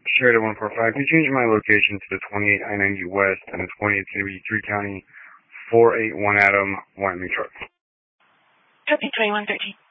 Sheridan 145, can you change my location to the 28 I-90 West and the 28 it's going to be 3 County, 481 Adam, Wyoming truck. Copy 2113.